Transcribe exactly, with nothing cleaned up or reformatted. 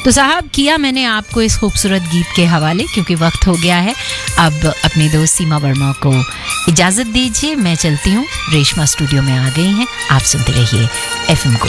तो साहब किया मैंने आपको इस खूबसूरत गीत के हवाले, क्योंकि वक्त हो गया है अब अपनी दोस्त सीमा वर्मा को इजाज़त दीजिए। मैं चलती हूँ, रेशमा स्टूडियो में आ गई हैं। आप सुनते रहिए एफएम को।